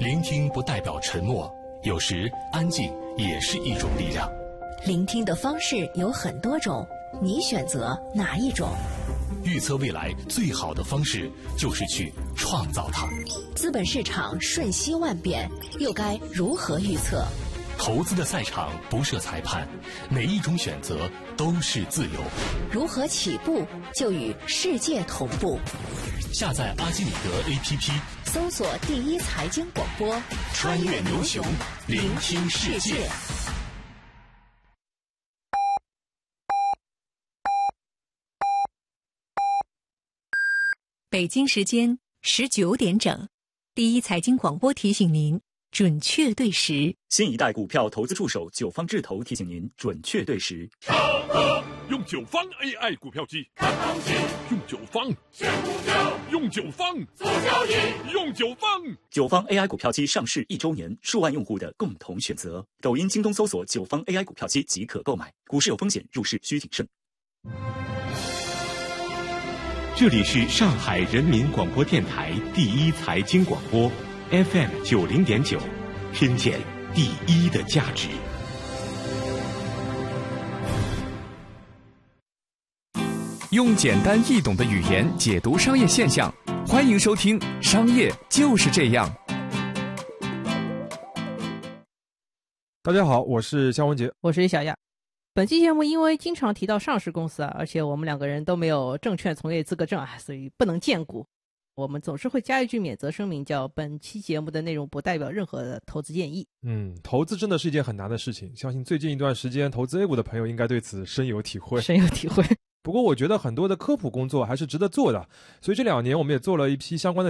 聆听不代表沉默，有时安静也是一种力量。 聆听的方式有很多种，你选择哪一种？ 预测未来最好的方式就是去创造它。 资本市场瞬息万变，又该如何预测？ 投资的赛场不设裁判，每一种选择都是自由。 如何起步就与世界同步？ 下载阿基米德 APP， 搜索第一财经广播， 穿越牛熊，聆听世界。 北京时间19点整，第一财经广播提醒您准确对时。 新一代股票投资助手九方智投提醒您准确对时。 用九方 AI 股票机看行情，用九方选股票，用九方做交易，用九方。 九方 AI 股票机上市1周年，数万用户的共同选择。抖音、京东搜索九方 AI 股票机即可购买。股市有风险，入市需谨慎。 这里是上海人民广播电台第一财经广播 FM 90.9，听见第一的价值。 用简单易懂的语言解读商业现象，欢迎收听《商业就是这样》。 大家好，我是肖文杰， 我是李小亚。本期节目因为经常提到上市公司而且我们两个人都没有证券从业资格证所以不能荐股。我们总是会加一句免责声明，叫本期节目的内容不代表任何的投资建议。 投资真的是一件很难的事情，相信最近一段时间投资 A 股的朋友应该对此深有体会。 不过我觉得很多的科普工作还是值得做的，所以这2年我们也做了一批相关的